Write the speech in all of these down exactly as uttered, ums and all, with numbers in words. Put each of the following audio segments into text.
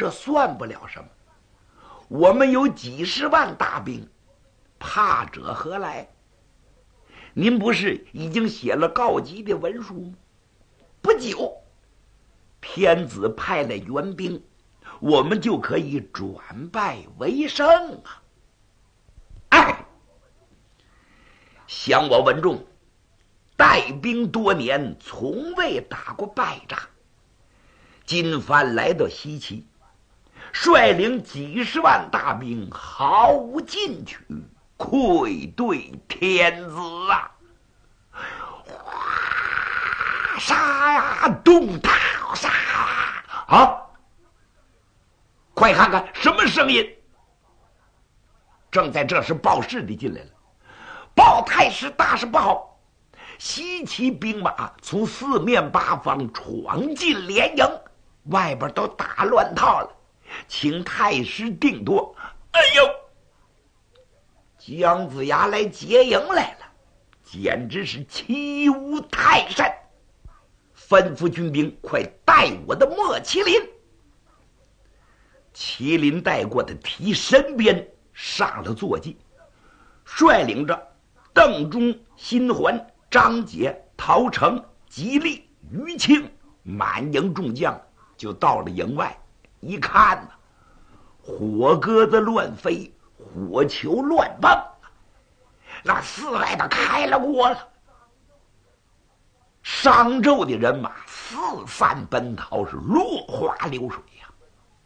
这算不了什么。我们有几十万大兵，怕者何来？您不是已经写了告急的文书吗？不久，天子派来援兵，我们就可以转败为胜啊！哎，想我文仲带兵多年，从未打过败仗，今番来到西岐，率领几十万大兵，毫无进取，愧对天子啊！哗，杀呀，动刀杀啊！快看看什么声音！正在这时，报事的进来了，报太师大事不好，西岐兵马从四面八方闯进连营，外边都打乱套了，请太师定夺。哎呦，姜子牙来劫营来了，简直是欺侮太甚！吩咐军兵快带我的莫麒麟。麒麟带过的提身边上了坐骑，率领着邓忠、辛环、张杰、陶成、吉利、于庆满营众将就到了营外。一看呢，火鸽子乱飞，火球乱蹦，那四外的开了锅了。商纣的人马四散奔逃，是落花流水呀、啊。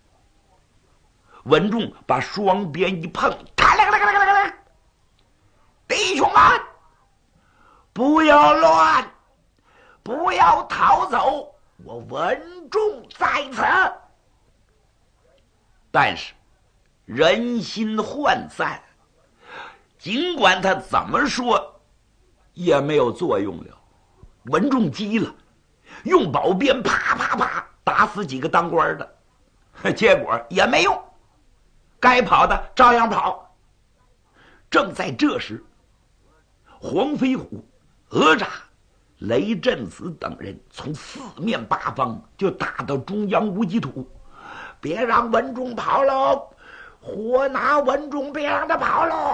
文仲把双鞭一碰，咔啦咔啦咔啦咔啦，弟兄们，不要乱，不要逃走，我文仲在此。但是人心涣散，尽管他怎么说也没有作用了。文仲急了，用宝鞭啪啪啪打死几个当官的，结果也没用，该跑的照样跑。正在这时，黄飞虎、哪吒、雷震子等人从四面八方就打到中央无极土，别让文仲跑喽！活拿文仲，别让他跑喽！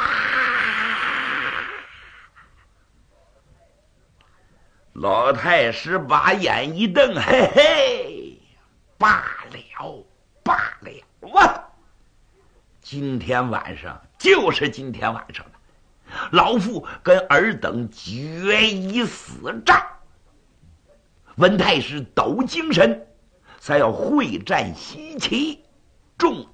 老太师把眼一瞪，嘿嘿，罢了罢了啊！今天晚上就是今天晚上了，老夫跟尔等决一死战。文太师抖精神，才要会战西岐。众